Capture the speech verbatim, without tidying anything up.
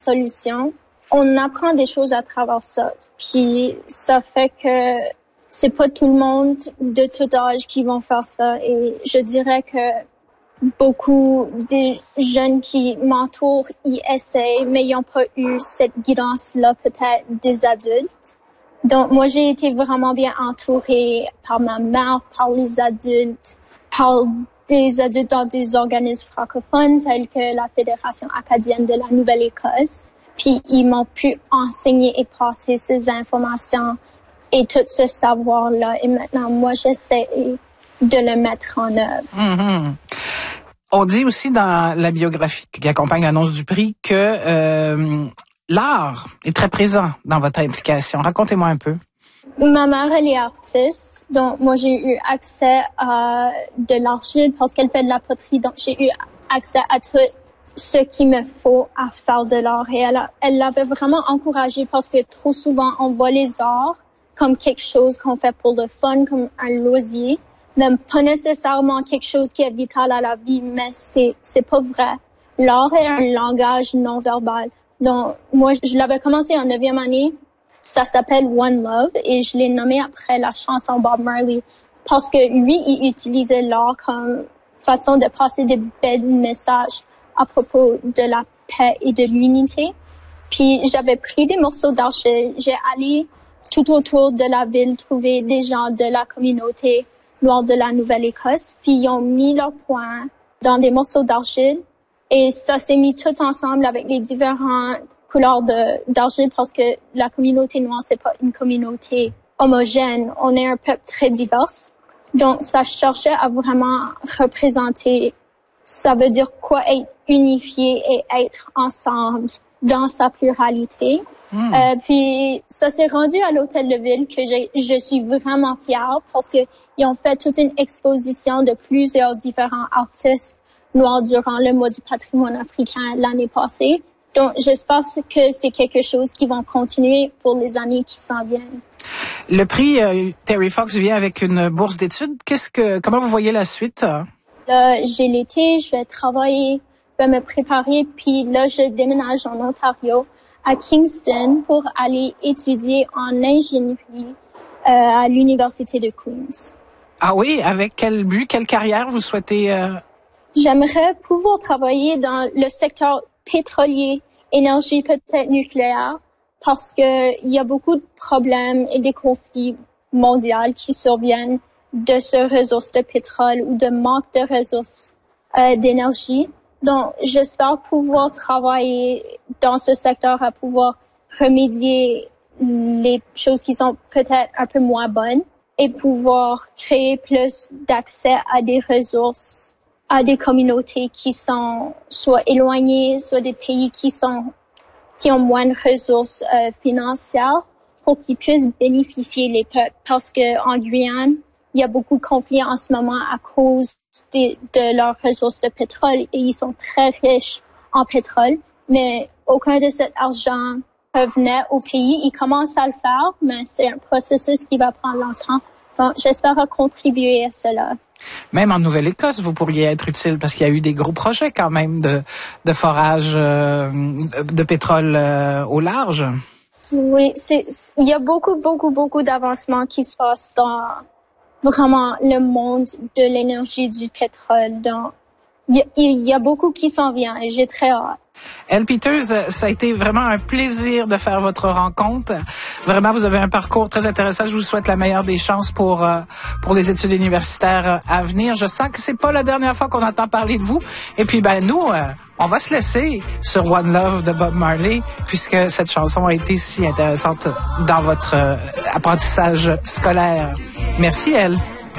solutions. On apprend des choses à travers ça. Puis ça fait que c'est pas tout le monde de tout âge qui vont faire ça. Et je dirais que beaucoup des jeunes qui m'entourent y essayent, mais ils n'ont pas eu cette guidance-là peut-être des adultes. Donc moi, j'ai été vraiment bien entourée par ma mère, par les adultes, par des adultes dans des organismes francophones tels que la Fédération acadienne de la Nouvelle-Écosse. Puis ils m'ont pu enseigner et passer ces informations et tout ce savoir-là. Et maintenant, moi, j'essaie de le mettre en œuvre. Mm-hmm. On dit aussi dans la biographie qui accompagne l'annonce du prix que euh, l'art est très présent dans votre implication. Racontez-moi un peu. Ma mère, elle est artiste, donc moi, j'ai eu accès à de l'argile parce qu'elle fait de la poterie. Donc, j'ai eu accès à tout ce qu'il me faut à faire de l'art. Et elle, a, elle l'avait vraiment encouragé parce que trop souvent, on voit les arts comme quelque chose qu'on fait pour le fun, comme un loisir, même pas nécessairement quelque chose qui est vital à la vie, mais c'est, c'est pas vrai. L'art est un langage non verbal. Donc, moi, je l'avais commencé en neuvième année. Ça s'appelle One Love et je l'ai nommé après la chanson Bob Marley parce que lui, il utilisait l'art comme façon de passer des belles messages à propos de la paix et de l'unité. Puis j'avais pris des morceaux d'argile, j'ai allé tout autour de la ville trouver des gens de la communauté noire de la Nouvelle-Écosse, puis ils ont mis leurs points dans des morceaux d'argile et ça s'est mis tout ensemble avec les différentes couleurs de, d'argile parce que la communauté noire, c'est pas une communauté homogène. On est un peuple très divers. Donc, ça cherchait à vraiment représenter, ça veut dire quoi être unifié et être ensemble dans sa pluralité. Mmh. Euh, puis, ça s'est rendu à l'Hôtel de Ville que j'ai, je suis vraiment fière parce que ils ont fait toute une exposition de plusieurs différents artistes noirs durant le mois du patrimoine africain l'année passée. Donc, j'espère que c'est quelque chose qui va continuer pour les années qui s'en viennent. Le prix euh, Terry Fox vient avec une bourse d'études. Qu'est-ce que, comment vous voyez la suite? Là, j'ai l'été, je vais travailler, je vais me préparer, puis là, je déménage en Ontario, à Kingston, pour aller étudier en ingénierie euh, à l'Université de Queen's. Ah oui? Avec quel but, quelle carrière vous souhaitez? Euh... J'aimerais pouvoir travailler dans le secteur pétrolier, énergie peut-être nucléaire, parce que il y a beaucoup de problèmes et des conflits mondiaux qui surviennent de ce ressource de pétrole ou de manque de ressources euh, d'énergie. Donc, j'espère pouvoir travailler dans ce secteur à pouvoir remédier les choses qui sont peut-être un peu moins bonnes et pouvoir créer plus d'accès à des ressources, à des communautés qui sont soit éloignées, soit des pays qui sont qui ont moins de ressources euh, financières pour qu'ils puissent bénéficier les peuples. Parce que en Guyane, il y a beaucoup de conflits en ce moment à cause de, de leurs ressources de pétrole et ils sont très riches en pétrole, mais aucun de cet argent revenait au pays. Ils commencent à le faire, mais c'est un processus qui va prendre longtemps. Donc, j'espère contribuer à cela. Même en Nouvelle-Écosse, vous pourriez être utile parce qu'il y a eu des gros projets quand même de, de forage euh, de pétrole euh, au large. Oui, c'est, il y a beaucoup, beaucoup, beaucoup d'avancements qui se passent dans vraiment le monde de l'énergie du pétrole. Donc, il y a, il y a beaucoup qui s'en vient et j'ai très hâte. Elle Peters, ça a été vraiment un plaisir de faire votre rencontre. Vraiment, vous avez un parcours très intéressant. Je vous souhaite la meilleure des chances pour euh, pour les études universitaires à venir. Je sens que c'est pas la dernière fois qu'on entend parler de vous. Et puis, ben nous, euh, on va se laisser sur One Love de Bob Marley, puisque cette chanson a été si intéressante dans votre euh, apprentissage scolaire. Merci, Elle.